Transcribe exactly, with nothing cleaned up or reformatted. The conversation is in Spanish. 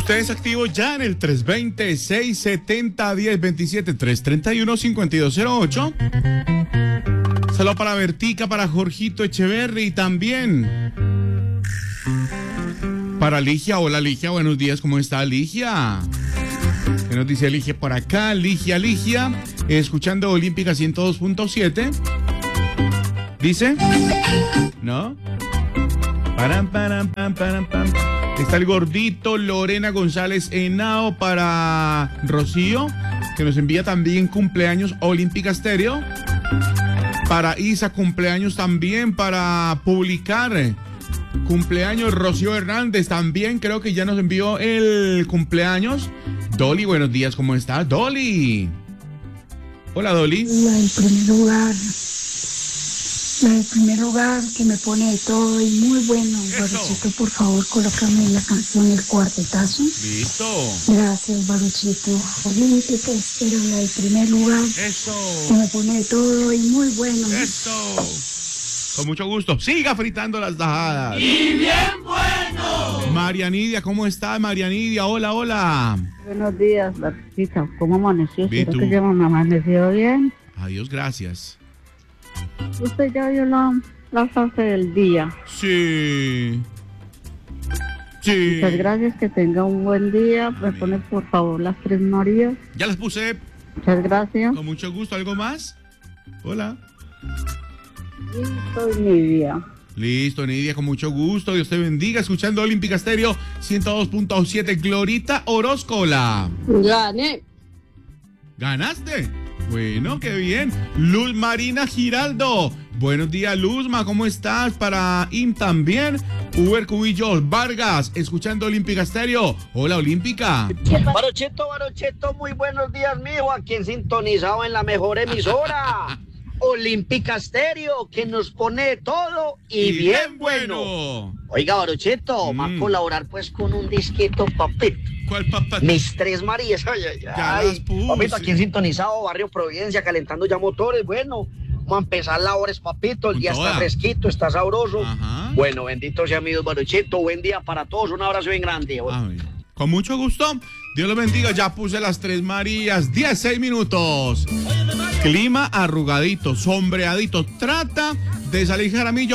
Ustedes activos ya en el tres dos cero, seis siete cero, uno cero dos siete, tres tres uno, cinco dos cero ocho. Saludos para Bertica, para Jorgito Echeverry y también para Ligia. Hola Ligia, buenos días, ¿cómo está Ligia? ¿Qué nos dice Ligia por acá? Ligia, Ligia, escuchando Olímpica ciento dos punto siete. ¿Dice? ¿No? Param, param, pam, param, pam. Está el gordito Lorena González Henao para Rocío, que nos envía también cumpleaños Olímpica Estéreo. Para Isa, cumpleaños también para publicar. Cumpleaños Rocío Hernández también, creo que ya nos envió el cumpleaños. Dolly, buenos días, ¿cómo estás? Dolly. Hola, Dolly. La del primer lugar. La del primer lugar que me pone de todo y muy bueno. Baruchito, por favor, colócame la canción El Cuartetazo. Listo. Gracias, Baruchito. Olímpica, espero la del primer lugar. Eso. Que me pone de todo y muy bueno. Eso. Con mucho gusto. Siga fritando las tajadas. ¡Y bien bueno! María Nidia, ¿cómo está María Nidia? Hola, hola. Buenos días, Baruchita. ¿Cómo amaneció? Bien, Espero tú. que ya me amaneció bien. Adiós, gracias. Usted ya vio la, la fase del día. Sí. Sí. Muchas gracias, que tenga un buen día. Me Amén. pone por favor las tres Marías. Ya las puse. Muchas gracias. Con mucho gusto. ¿Algo más? Hola. Listo, y mi día. Listo, Nidia, con mucho gusto. Dios te bendiga. Escuchando Olímpica Estéreo ciento dos punto siete. Glorita Orozcola. Gané. ¿Ganaste? Bueno, qué bien. Luz Marina Giraldo. Buenos días, Luzma. ¿Cómo estás? Para Im también. Uber Cubillos Vargas. Escuchando Olímpica Estéreo. Hola, Olímpica. Barocheto, Barocheto, muy buenos días, mijo. Aquí en sintonizado en la mejor emisora. Olímpica Estéreo, que nos pone de todo y, Y bien, bien bueno. bueno. Oiga, Barocheto, Mm. va a colaborar pues con un disquito, papito. ¿Cuál papá? Mis tres Marías. Ay, ay, Ya ay. las puse. Papito, aquí en sintonizado, Barrio Providencia, calentando ya motores. Bueno, vamos a empezar labores, papito. El Con día toda. está fresquito, está sabroso. Ajá. Bueno, bendito sea mi Dios, Barocheto. Buen día para todos. Un abrazo bien grande. Amén. Con mucho gusto. Dios los bendiga. Ya puse las tres Marías. dieciséis minutos. Clima arrugadito, sombreadito. Trata de salir Jaramillo,